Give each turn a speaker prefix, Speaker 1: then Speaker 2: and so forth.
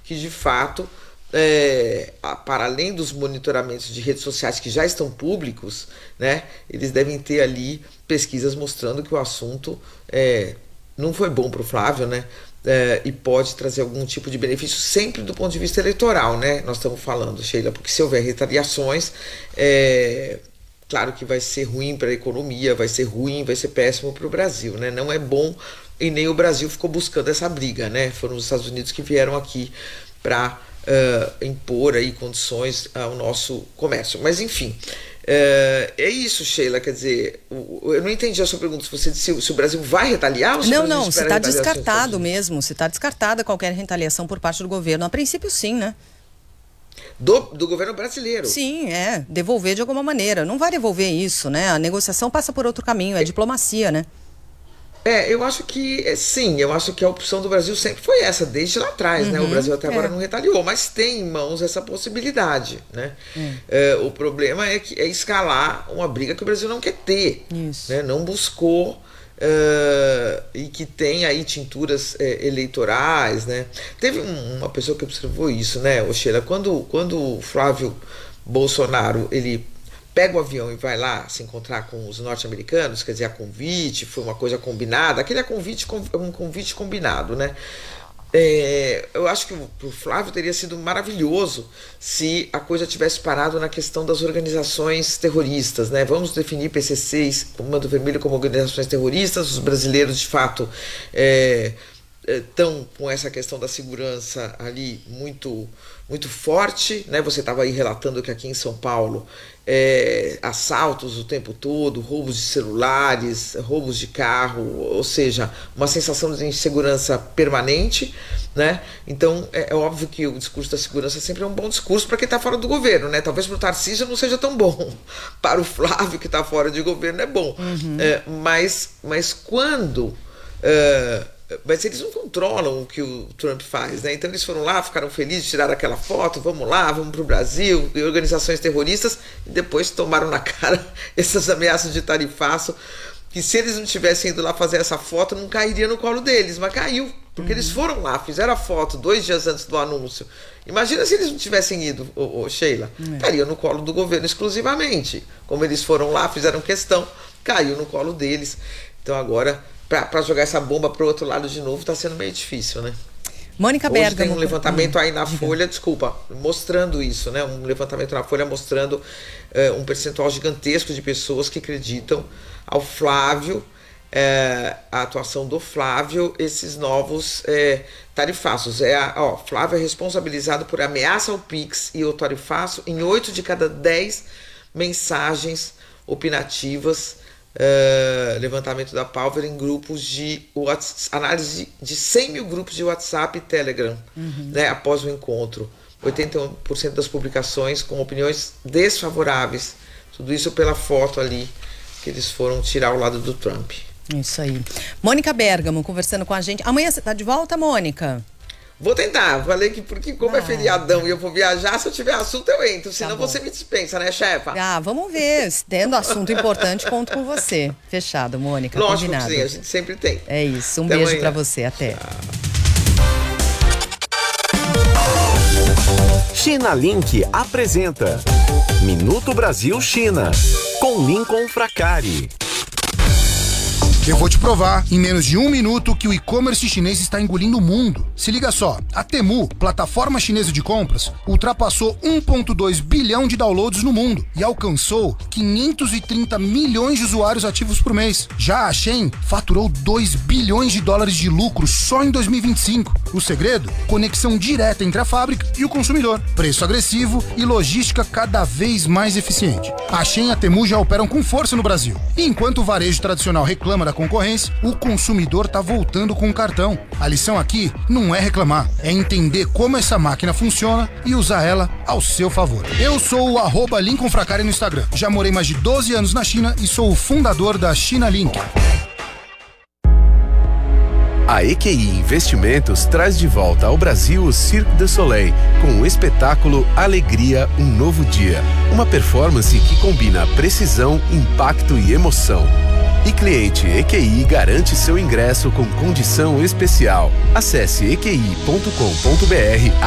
Speaker 1: que de fato, para além dos monitoramentos de redes sociais que já estão públicos, né, eles devem ter ali pesquisas mostrando que o assunto não foi bom para o Flávio, né, e pode trazer algum tipo de benefício sempre do ponto de vista eleitoral, né, nós estamos falando, Sheila, porque se houver retaliações, claro que vai ser ruim para a economia, vai ser péssimo para o Brasil, né, não é bom, e nem o Brasil ficou buscando essa briga, né, foram os Estados Unidos que vieram aqui para impor aí condições ao nosso comércio. Mas enfim, é isso, Sheila, quer dizer, eu não entendi a sua pergunta, se você disse se o Brasil vai retaliar ou se
Speaker 2: Não, se está descartado mesmo, se está descartada qualquer retaliação por parte do governo. A princípio sim, né?
Speaker 1: Do governo brasileiro?
Speaker 2: Sim, devolver de alguma maneira. Não vai devolver isso, né? A negociação passa por outro caminho, é diplomacia, né?
Speaker 1: Eu acho que sim, eu acho que a opção do Brasil sempre foi essa, desde lá atrás, né? O Brasil até agora não retaliou, mas tem em mãos essa possibilidade, né? O problema é escalar uma briga que o Brasil não quer ter, né? Não buscou, e que tem aí tinturas eleitorais, né? Teve uma pessoa que observou isso, né, Sheila, quando o Flávio Bolsonaro, ele pega o avião e vai lá se encontrar com os norte-americanos, quer dizer, a convite, foi uma coisa combinada, aquele um convite combinado, né? Eu acho que o Flávio teria sido maravilhoso se a coisa tivesse parado na questão das organizações terroristas, né? Vamos definir PCC e Comando Vermelho como organizações terroristas, os brasileiros de fato estão com essa questão da segurança ali muito, muito forte, né? Você estava aí relatando que aqui em São Paulo assaltos o tempo todo, roubos de celulares, roubos de carro, ou seja, uma sensação de insegurança permanente, né? Então é óbvio que o discurso da segurança sempre é um bom discurso para quem está fora do governo, né? Talvez para o Tarcísio não seja tão bom, para o Flávio que está fora de governo é bom, mas quando mas eles não controlam o que o Trump faz, né? Então eles foram lá, ficaram felizes, tiraram aquela foto, vamos lá, vamos pro Brasil, e organizações terroristas, e depois tomaram na cara essas ameaças de tarifaço, que se eles não tivessem ido lá fazer essa foto, não cairia no colo deles, mas caiu, porque eles foram lá, fizeram a foto 2 dias antes do anúncio. Imagina se eles não tivessem ido, Sheila, cairia no colo do governo exclusivamente. Como eles foram lá, fizeram questão, caiu no colo deles. Então agora, para jogar essa bomba pro outro lado de novo, tá sendo meio difícil, né?
Speaker 2: Mônica Bergamo.
Speaker 1: Hoje tem um levantamento aí na Folha, mostrando isso, né? Um levantamento na Folha mostrando um percentual gigantesco de pessoas que acreditam ao Flávio, a atuação do Flávio, esses novos tarifaços. Flávio é responsabilizado por ameaça ao Pix e ao tarifaço em 8 de cada 10 mensagens opinativas. Levantamento da Palver em grupos de análise de 100 mil grupos de WhatsApp e Telegram, né, após o encontro. 81% das publicações com opiniões desfavoráveis. Tudo isso pela foto ali que eles foram tirar ao lado do Trump.
Speaker 2: Isso aí. Mônica Bergamo conversando com a gente. Amanhã você está de volta, Mônica?
Speaker 1: Vou tentar, falei que porque como é feriadão e eu vou viajar, se eu tiver assunto eu entro, senão você me dispensa, né, chefa?
Speaker 2: Vamos ver, tendo assunto importante, conto com você. Fechado, Mônica,
Speaker 1: lógico
Speaker 2: combinado.
Speaker 1: Que sim, a gente sempre tem.
Speaker 2: É isso, até beijo pra você, até.
Speaker 3: China Link apresenta Minuto Brasil China, com Lincoln Fracari.
Speaker 4: Eu vou te provar, em menos de 1 minuto, que o e-commerce chinês está engolindo o mundo. Se liga só, a Temu, plataforma chinesa de compras, ultrapassou 1,2 bilhão de downloads no mundo e alcançou 530 milhões de usuários ativos por mês. Já a Shein faturou 2 bilhões de dólares de lucro só em 2025. O segredo? Conexão direta entre a fábrica e o consumidor, preço agressivo e logística cada vez mais eficiente. A Shein e a Temu já operam com força no Brasil. E enquanto o varejo tradicional reclama da concorrência, o consumidor tá voltando com o cartão. A lição aqui não é reclamar, é entender como essa máquina funciona e usar ela ao seu favor. Eu sou o @Lincoln Fracari no Instagram. Já morei mais de 12 anos na China e sou o fundador da China Link.
Speaker 3: A EQI Investimentos traz de volta ao Brasil o Cirque du Soleil, com o espetáculo Alegria, um Novo Dia. Uma performance que combina precisão, impacto e emoção. E cliente EQI garante seu ingresso com condição especial. Acesse eqi.com.br